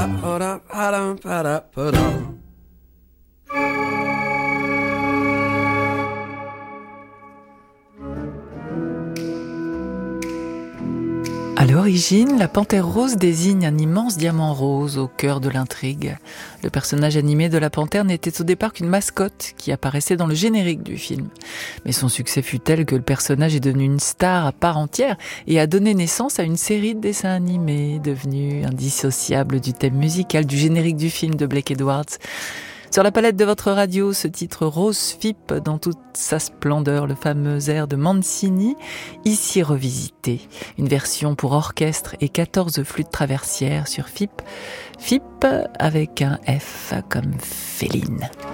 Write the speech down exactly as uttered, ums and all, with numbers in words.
À l'origine, la panthère rose désigne un immense diamant rose au cœur de l'intrigue. Le personnage animé de la panthère n'était au départ qu'une mascotte qui apparaissait dans le générique du film. Mais son succès fut tel que le personnage est devenu une star à part entière et a donné naissance à une série de dessins animés devenus indissociables du thème musical du générique du film de Blake Edwards. Sur la palette de votre radio, ce titre Rose Fipp dans toute sa splendeur, le fameux air de Mancini, ici revisité. Une version pour orchestre et quatorze flûtes traversières sur Fipp. Fipp avec un F comme féline.